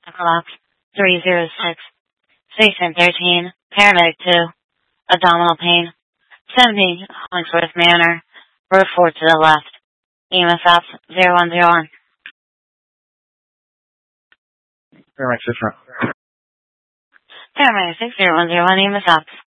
Equinox 306. Station 13. Paramedic 2. Abdominal pain. 70 Hollingsworth Manor. Road 4 to the left. EMS ops 0101. Paramedic 6. Paramedic 6010 EMS ops.